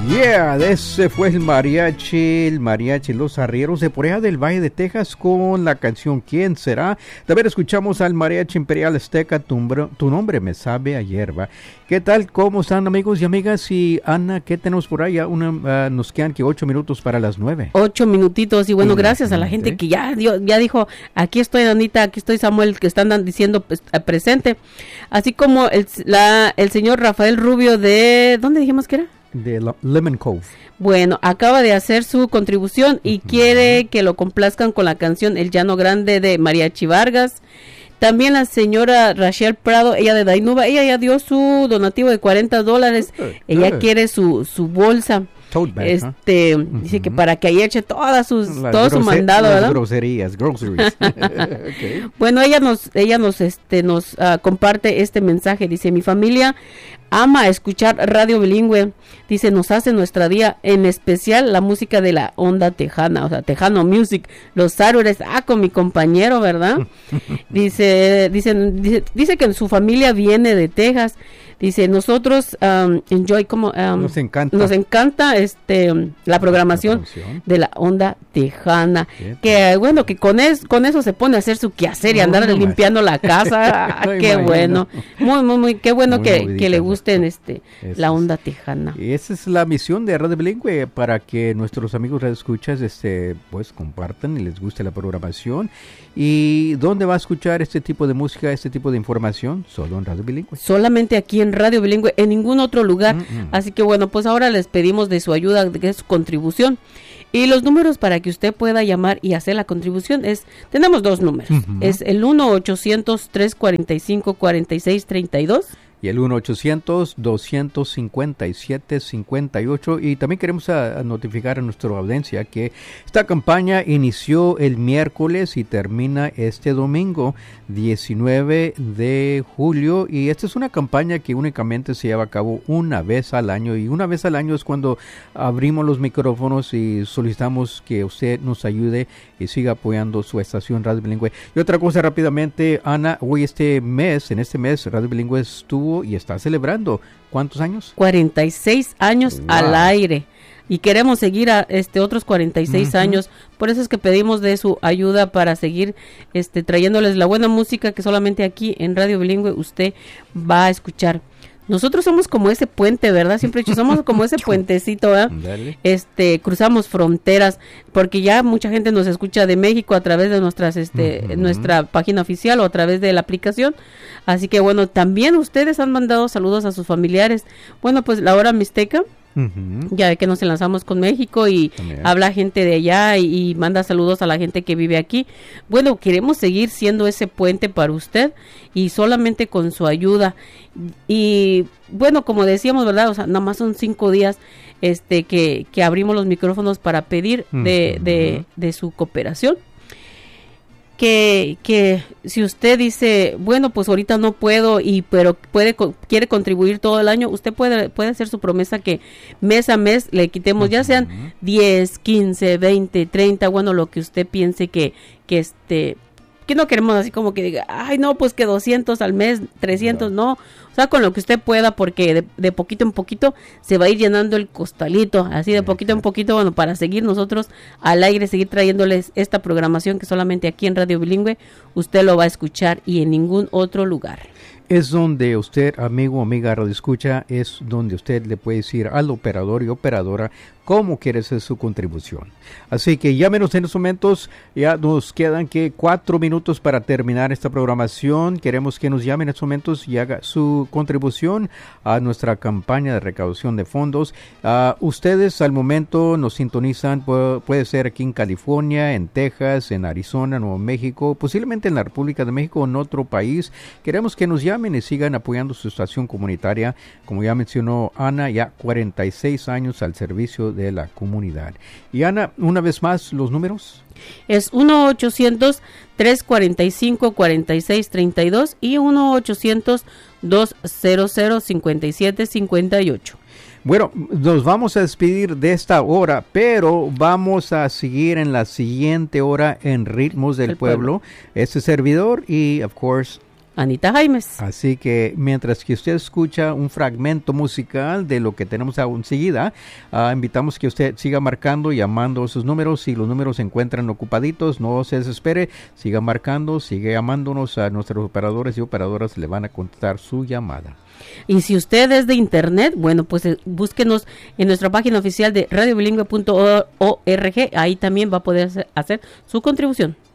Yeah, ese fue el mariachi Los Arrieros de por allá del Valle de Texas con la canción ¿Quién será? También escuchamos al mariachi Imperial Azteca, tu nombre me sabe a hierba. ¿Qué tal? ¿Cómo están amigos y amigas? Y Ana, ¿qué tenemos por ahí? Nos quedan que 8 minutos para las 9. 8 minutitos y bueno, gracias a la gente que ya dijo, aquí estoy Anita, aquí estoy Samuel, que están diciendo presente. Así como el señor Rafael Rubio de, ¿dónde dijimos que era? De Lemon Cove. Bueno, acaba de hacer su contribución y quiere que lo complazcan con la canción El Llano Grande de Mariachi Vargas. También la señora Rachel Prado, ella de Dainuba, ella ya dio su donativo de $40. Ella quiere su bolsa. Dice que para que ahí eche todo su mandado, ¿verdad? Groseries. Okay. Bueno, ella nos comparte este mensaje. Dice, mi familia ama escuchar radio bilingüe. Dice, nos hace nuestra día, en especial la música de la onda tejana, o sea, Tejano Music, los Saturdays, con mi compañero, ¿verdad? Dice que su familia viene de Texas. Dice, nosotros nos encanta la programación de la onda tejana. Que bueno, que con eso se pone a hacer su quehacer y andar limpiando la casa. Qué bueno. Muy qué bueno que le gusten la onda tejana. Y esa es la misión de Radio Bilingüe, para que nuestros amigos radioescuchas pues compartan y les guste la programación. ¿Y dónde va a escuchar este tipo de música, este tipo de información? Solo en Radio Bilingüe. Solamente aquí en Radio Bilingüe, en ningún otro lugar. Así que bueno, pues ahora les pedimos de su ayuda, de su contribución. Y los números para que usted pueda llamar y hacer la contribución tenemos 2 números. Es el 1-800-345-4632. Y el 1-800-257-58. Y también queremos notificar a nuestra audiencia que esta campaña inició el miércoles y termina este domingo, 19 de julio. Y esta es una campaña que únicamente se lleva a cabo una vez al año. Y una vez al año es cuando abrimos los micrófonos y solicitamos que usted nos ayude y siga apoyando su estación Radio Bilingüe. Y otra cosa rápidamente, Ana, hoy en este mes Radio Bilingüe estuvo y está celebrando, ¿cuántos años? 46 años al aire. Y queremos seguir a otros 46 años. Por eso es que pedimos de su ayuda para seguir trayéndoles la buena música que solamente aquí en Radio Bilingüe usted va a escuchar. Nosotros somos como ese puente, ¿verdad? Siempre he dicho, somos como ese puentecito, ¿verdad? Cruzamos fronteras, porque ya mucha gente nos escucha de México a través de nuestra página oficial o a través de la aplicación. Así que bueno, también ustedes han mandado saludos a sus familiares. Bueno, pues la hora mixteca, ya que nos enlazamos con México y también habla gente de allá y manda saludos a la gente que vive aquí. Bueno, queremos seguir siendo ese puente para usted y solamente con su ayuda. Y bueno, como decíamos, ¿verdad? O sea, nada más son 5 días que abrimos los micrófonos para pedir de su cooperación. Que si usted dice, bueno, pues ahorita no puedo pero quiere contribuir todo el año, usted puede hacer su promesa que mes a mes le quitemos, ya sean 10, 15, 20, 30, bueno, lo que usted piense que no queremos así como que diga, ay no, pues que 200 al mes, 300, no. O sea, con lo que usted pueda, porque de poquito en poquito se va a ir llenando el costalito, así de poquito en poquito, bueno, para seguir nosotros al aire, seguir trayéndoles esta programación que solamente aquí en Radio Bilingüe usted lo va a escuchar y en ningún otro lugar. Es donde usted, amigo o amiga radioescucha, es donde usted le puede decir al operador y operadora cómo quiere hacer su contribución. Así que llámenos en estos momentos, ya nos quedan 4 minutos para terminar esta programación. Queremos que nos llamen en estos momentos y haga su contribución a nuestra campaña de recaudación de fondos. Ustedes al momento nos sintonizan, puede ser aquí en California, en Texas, en Arizona, Nuevo México, posiblemente en la República de México o en otro país. Queremos que nos llamen y sigan apoyando su estación comunitaria. Como ya mencionó Ana, ya 46 años al servicio de la comunidad. Y Ana, una vez más, los números. Es 1-800-345-4632 y 1-800-200-5758. Bueno, nos vamos a despedir de esta hora, pero vamos a seguir en la siguiente hora en Ritmos del Pueblo. Este servidor y, of course, Anita Jaimes. Así que mientras que usted escucha un fragmento musical de lo que tenemos enseguida, invitamos que usted siga marcando y llamando sus números. Si los números se encuentran ocupaditos, no se desespere, siga marcando, sigue llamándonos. A nuestros operadores y operadoras le van a contestar su llamada. Y si usted es de internet, bueno, pues búsquenos en nuestra página oficial de radiobilingüe.org, ahí también va a poder hacer su contribución.